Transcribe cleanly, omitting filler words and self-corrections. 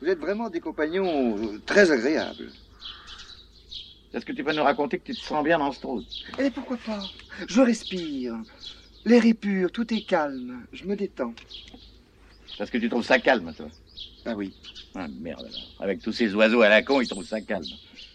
Vous êtes vraiment des compagnons très agréables. Est-ce que tu peux nous raconter que tu te sens bien dans ce trou? Et pourquoi pas? Je respire. L'air est pur, tout est calme. Je me détends. Parce que tu trouves ça calme, toi? Ah oui. Ah, merde, alors. Avec tous ces oiseaux à la con, ils trouvent ça calme.